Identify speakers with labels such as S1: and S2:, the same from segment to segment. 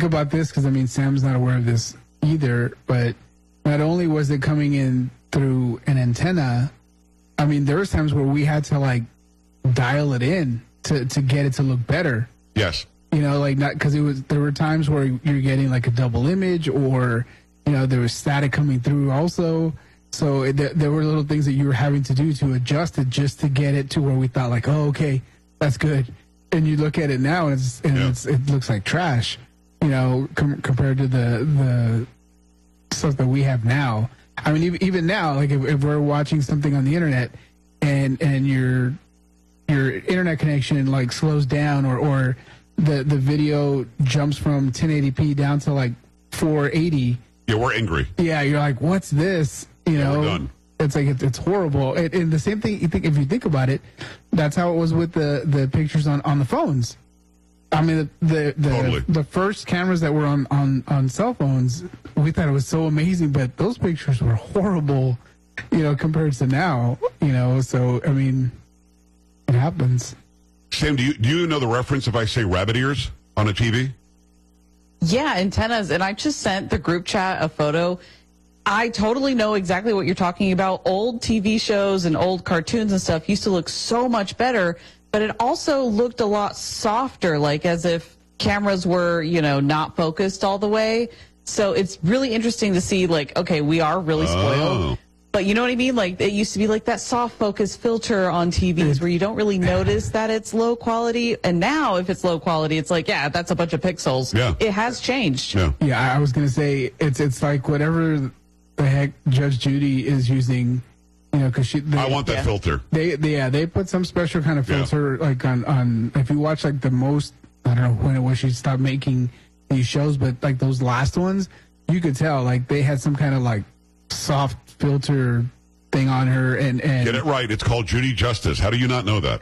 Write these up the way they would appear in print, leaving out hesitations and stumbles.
S1: about this, because I mean, Sam's not aware of this either, but not only was it coming in through an antenna, I mean, there was times where we had to like dial it in to get it to look better.
S2: Yes.
S1: You know, like not because there were times where you're getting like a double image, or you know, there was static coming through also. So there were little things that you were having to do to adjust it just to get it to where we thought like, oh, okay, that's good. And you look at it now, and it looks like trash. You know, compared to the stuff that we have now. I mean, even now, like if we're watching something on the internet, and your internet connection like slows down, or the video jumps from 1080p down to like 480.
S2: Yeah, we're angry.
S1: Yeah, you're like, what's this? You know,
S2: we're done.
S1: It's like it's horrible. And the same thing, if you think about it, that's how it was with the pictures on the phones. I mean,
S2: Totally.
S1: the first cameras that were on cell phones, we thought it was so amazing, but those pictures were horrible, you know, compared to now, you know. So I mean, it happens.
S2: Sam, do you know the reference if I say rabbit ears on a TV?
S3: Yeah, antennas. And I just sent the group chat a photo. I totally know exactly what you're talking about. Old TV shows and old cartoons and stuff used to look so much better, but it also looked a lot softer, like as if cameras were, you know, not focused all the way. So it's really interesting to see, like, okay, we are really spoiled. But you know what I mean? Like, it used to be like that soft focus filter on TVs where you don't really notice that it's low quality. And now, if it's low quality, it's like, yeah, that's a bunch of pixels.
S2: Yeah.
S3: It has changed.
S1: Yeah, I was going to say, it's like whatever the heck Judge Judy is using, you know, because
S2: I want that filter.
S1: They put some special kind of filter, like on, if you watch like the most, I don't know when it was she stopped making these shows, but like those last ones, you could tell, like they had some kind of like soft filter thing on her, and
S2: Get it right. It's called Judy Justice. How do you not know that?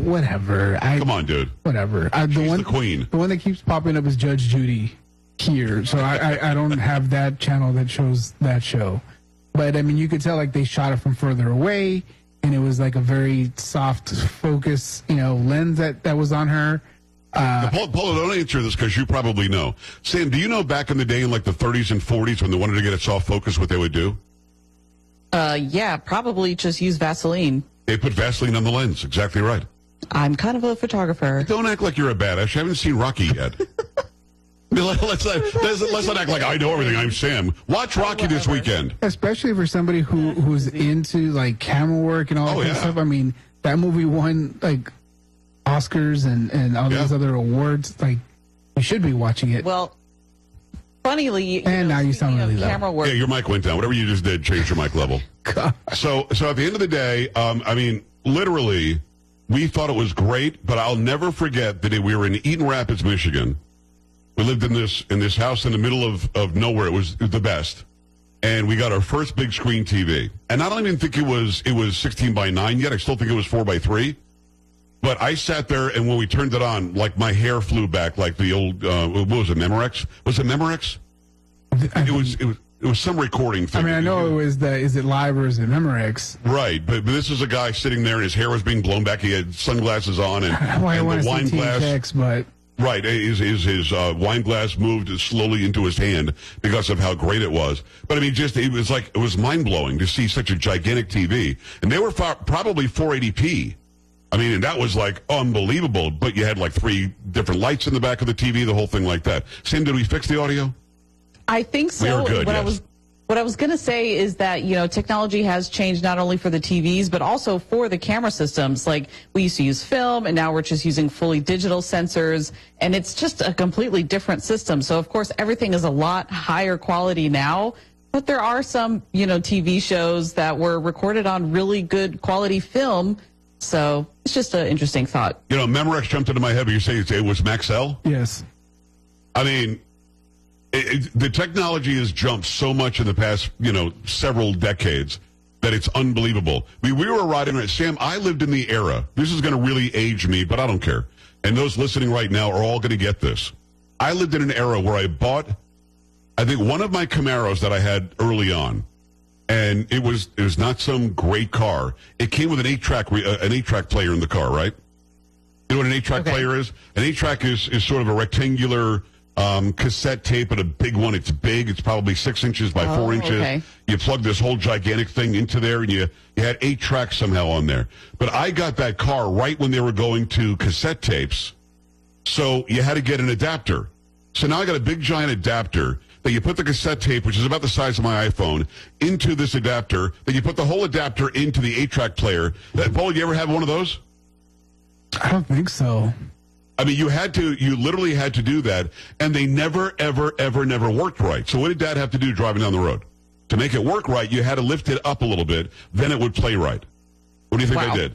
S1: Come
S2: on, dude.
S1: Whatever.
S2: She's the queen.
S1: The one that keeps popping up is Judge Judy here. So I don't have that channel that shows that show. But I mean, you could tell like they shot it from further away, and it was like a very soft focus, you know, lens that was on her.
S2: Paula, don't answer this because you probably know. Sam, do you know back in the day in like the 30s and 40s when they wanted to get a soft focus, what they would do?
S3: Yeah, probably just use Vaseline.
S2: They put Vaseline on the lens. Exactly right.
S3: I'm kind of a photographer.
S2: Don't act like you're a badass. You haven't seen Rocky yet. Let's not act like I know everything. I'm Sam. Watch Rocky this weekend.
S1: Especially for somebody who's into like camera work and all that kind of stuff. I mean, that movie won like Oscars and all these other awards. Like, you should be watching it.
S3: Well, funnily,
S1: now you sound really low.
S3: Camera work.
S2: Yeah, your mic went down. Whatever you just did, changed your mic level.
S1: God.
S2: So at the end of the day, I mean, literally, we thought it was great, but I'll never forget the day we were in Eaton Rapids, Michigan. We lived in this house in the middle of nowhere. It was the best. And we got our first big screen TV. And I don't even think it was 16 by 9 yet. I still think it was 4 by 3. But I sat there, and when we turned it on, like my hair flew back, like the old, what was it, Memorex? Was it Memorex? It was some recording thing.
S1: I mean, I know it was is it live or is it Memorex?
S2: Right, but this is a guy sitting there, and his hair was being blown back. He had sunglasses on, and
S1: the
S2: wine glass.
S1: Checks, but
S2: right, his wine glass moved slowly into his hand because of how great it was. But I mean, it was mind blowing to see such a gigantic TV, and they were probably 480p. I mean, and that was like unbelievable. But you had like 3 different lights in the back of the TV, the whole thing like that. Sam, did we fix the audio?
S3: I think so.
S2: We were good,
S3: What I was going to say is that, you know, technology has changed not only for the TVs, but also for the camera systems. Like, we used to use film, and now we're just using fully digital sensors, and it's just a completely different system. So, of course, everything is a lot higher quality now, but there are some, you know, TV shows that were recorded on really good quality film. So it's just an interesting thought.
S2: You know, Memorex jumped into my head, but you say it was Maxell?
S1: Yes.
S2: I mean, the technology has jumped so much in the past, you know, several decades that it's unbelievable. We were riding around. Sam, I lived in the era. This is going to really age me, but I don't care. And those listening right now are all going to get this. I lived in an era where I bought, I think, one of my Camaros that I had early on. And it was not some great car. It came with an 8-track player in the car, right? You know what an 8-track player is? An 8-track is sort of a rectangular cassette tape, and a big one. It's big. It's probably 6 inches by 4 inches.
S3: Okay.
S2: You plug this whole gigantic thing into there, and you had 8 tracks somehow on there. But I got that car right when they were going to cassette tapes, so you had to get an adapter. So now I got a big giant adapter that you put the cassette tape, which is about the size of my iPhone, into this adapter. Then you put the whole adapter into the 8-track player. Paul, you ever have one of those?
S1: I don't think so.
S2: I mean, you literally had to do that, and they never, ever, ever, never worked right. So what did Dad have to do driving down the road? To make it work right, you had to lift it up a little bit, then it would play right. What do you think I did?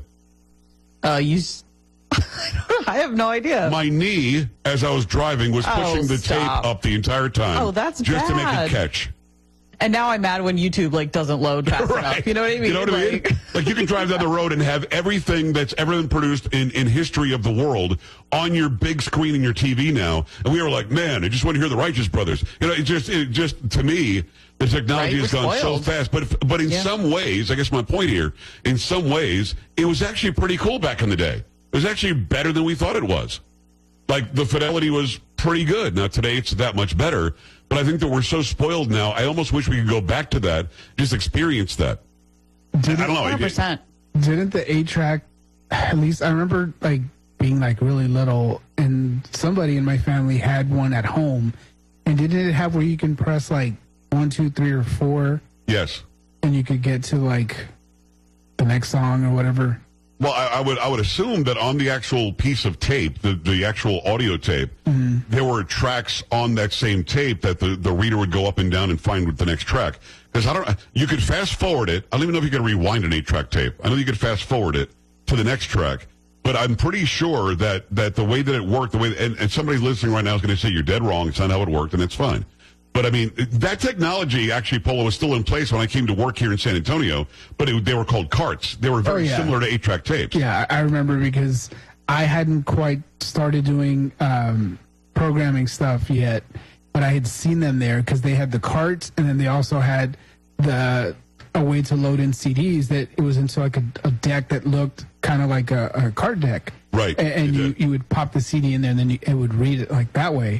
S3: I have no idea.
S2: My knee, as I was driving, was pushing the tape up the entire time.
S3: Oh, that's
S2: just to make
S3: bad.
S2: it catch.
S3: And now I'm mad when YouTube doesn't load fast enough. You know what I mean?
S2: You know what I mean? Like you can drive down the road and have everything that's ever been produced in history of the world on your big screen in your TV now. And we were like, man, I just want to hear the Righteous Brothers. You know, it just to me, the technology has gone so fast. But in some ways, I guess my point here, in some ways, it was actually pretty cool back in the day. It was actually better than we thought it was. Like, the fidelity was pretty good. Now, today it's that much better. But I think that we're so spoiled now, I almost wish we could go back to that, just experience that. I don't know.
S3: 100%.
S1: Didn't the 8-track, at least I remember, being, really little, and somebody in my family had one at home. And didn't it have where you can press, 1, 2, 3, or 4?
S2: Yes.
S1: And you could get to, the next song or whatever?
S2: Well, I would assume that on the actual piece of tape, the actual audio tape, there were tracks on that same tape that the reader would go up and down and find with the next track. Because you could fast forward it. I don't even know if you could rewind an 8-track tape. I know you could fast forward it to the next track. But I'm pretty sure that the way that it worked, and somebody listening right now is going to say you're dead wrong. It's not how it worked, and it's fine. But, I mean, that technology, actually, Polo, was still in place when I came to work here in San Antonio, but they were called carts. They were very similar to 8-track tapes.
S1: Yeah, I remember because I hadn't quite started doing programming stuff yet, but I had seen them there because they had the carts, and then they also had a way to load in CDs that it was into, a deck that looked kind of like a card deck.
S2: Right.
S1: And you would pop the CD in there, and then it would read it that way.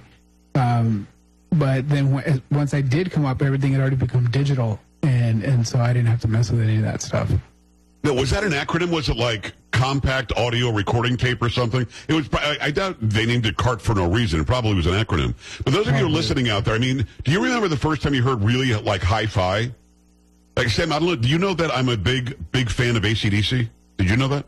S1: But then once I did come up, everything had already become digital, and so I didn't have to mess with any of that stuff.
S2: Now, was that an acronym? Was it like compact audio recording tape or something? It was. I doubt they named it CART for no reason. It probably was an acronym. But those of you listening out there, I mean, do you remember the first time you heard really hi-fi? Sam, I don't know. Do you know that I'm a big fan of AC/DC? Did you know that?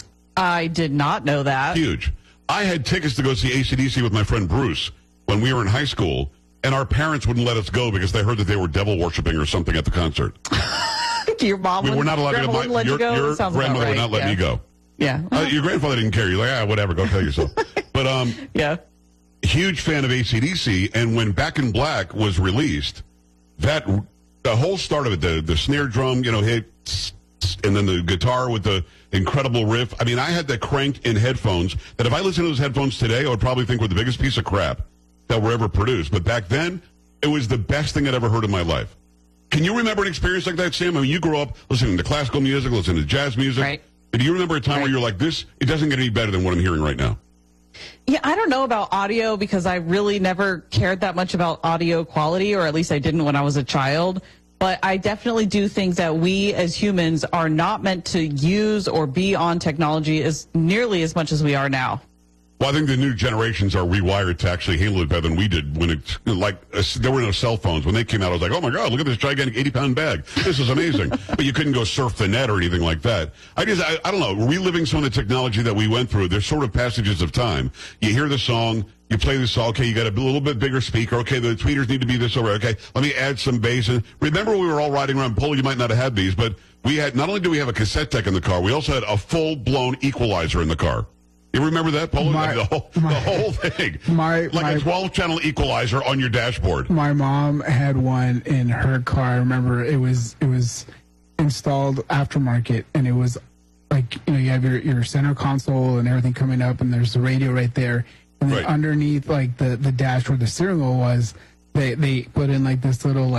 S3: I did not know that.
S2: Huge. I had tickets to go see AC/DC with my friend Bruce when we were in high school. And our parents wouldn't let us go because they heard that they were devil worshiping or something at the concert.
S3: Your mom
S2: we're not allowed to go.
S3: Your
S2: grandmother would not let me go.
S3: Yeah.
S2: Your grandfather didn't care. You're like, whatever, go tell yourself. But
S3: yeah,
S2: huge fan of AC/DC. And when Back in Black was released, the whole start of it, the snare drum, hit, and then the guitar with the incredible riff. I mean, I had that cranked in headphones that if I listened to those headphones today, I would probably think were the biggest piece of crap that were ever produced. But back then, it was the best thing I'd ever heard in my life. Can you remember an experience like that, Sam? I mean, you grew up listening to classical music, listening to jazz music.
S3: Right.
S2: But do you remember a time where you're like, it doesn't get any better than what I'm hearing right now?
S3: Yeah, I don't know about audio because I really never cared that much about audio quality, or at least I didn't when I was a child. But I definitely do think that we as humans are not meant to use or be on technology as nearly as much as we are now.
S2: Well, I think the new generations are rewired to actually handle it better than we did when there were no cell phones. When they came out, I was like, oh my God, look at this gigantic 80-pound bag. This is amazing. But you couldn't go surf the net or anything like that. I don't know, reliving some of the technology that we went through, there's sort of passages of time. You hear the song, you play the song, okay, you got a little bit bigger speaker, okay, the tweeters need to be this over, okay, let me add some bass. And remember we were all riding around Polo, you might not have had these, but we had, not only do we have a cassette deck in the car, we also had a full-blown equalizer in the car. You remember that, Polo? The whole thing. A 12-channel equalizer on your dashboard.
S1: My mom had one in her car. I remember it was installed aftermarket, and it was you have your center console and everything coming up, and there's the radio right there. And then underneath, the dash where the steering wheel was, they put in this little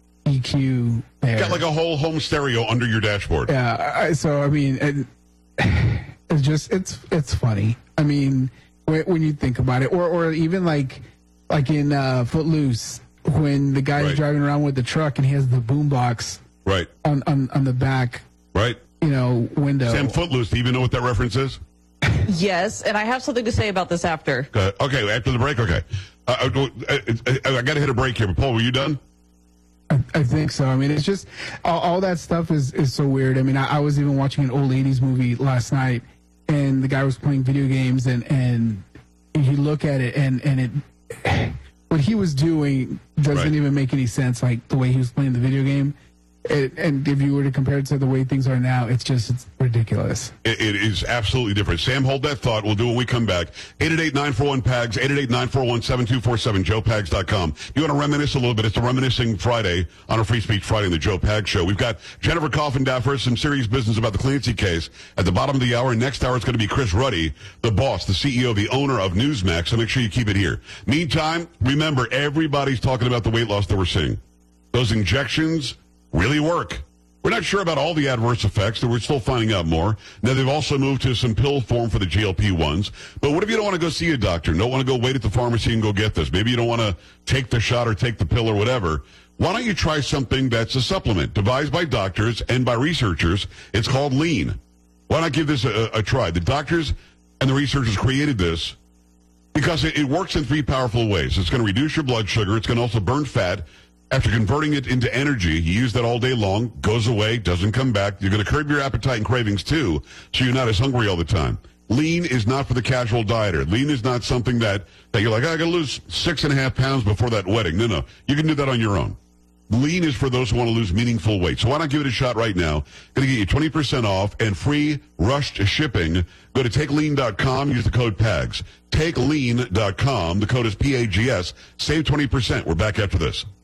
S1: EQ there.
S2: Got like a whole home stereo under your dashboard.
S1: Yeah. So I mean. It's just it's funny. I mean, when you think about it, or even like in Footloose, when the guy's
S2: Right.
S1: driving around with the truck and he has the boombox
S2: Right.
S1: on the back,
S2: Right.
S1: window.
S2: Sam Footloose, do you even know what that reference is?
S3: Yes, and I have something to say about this after.
S2: Okay, after the break, okay. I got to hit a break here, but Paul, were you done?
S1: I think so. I mean, it's just all that stuff is so weird. I mean, I was even watching an old 80s movie last night, and the guy was playing video games, and you look at it, and it what he was doing doesn't
S2: Right.
S1: even make any sense, like the way he was playing the video game. And if you were to compare it to the way things are now, it's ridiculous.
S2: It is absolutely different. Sam, hold that thought. We'll do it when we come back. 888-941-PAGS, 888-941-7247, joepags.com. You want to reminisce a little bit? It's a Reminiscing Friday on a Free Speech Friday in the Joe Pags Show. We've got Jennifer Coffindaffer, some serious business about the Clancy case. At the bottom of the hour, next hour, it's going to be Chris Ruddy, the boss, the CEO, the owner of Newsmax. So make sure you keep it here. Meantime, remember, everybody's talking about the weight loss that we're seeing. Those injections really work. We're not sure about all the adverse effects, we're still finding out more. Now, they've also moved to some pill form for the GLP-1s. But what if you don't want to go see a doctor? Don't want to go wait at the pharmacy and go get this? Maybe you don't want to take the shot or take the pill or whatever. Why don't you try something that's a supplement devised by doctors and by researchers? It's called Lean. Why not give this a try? The doctors and the researchers created this because it works in three powerful ways. It's going to reduce your blood sugar. It's going to also burn fat. After converting it into energy, you use that all day long, goes away, doesn't come back. You're going to curb your appetite and cravings too, so you're not as hungry all the time. Lean is not for the casual dieter. Lean is not something that you're like, I got to lose 6.5 pounds before that wedding. No. You can do that on your own. Lean is for those who want to lose meaningful weight. So why not give it a shot right now? Going to get you 20% off and free rushed shipping. Go to TakeLean.com. Use the code PAGS. TakeLean.com. The code is PAGS. Save 20%. We're back after this.